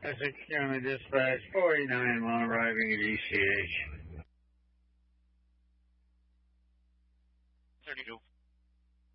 Essex County Dispatch 489 while arriving at ECH. 32.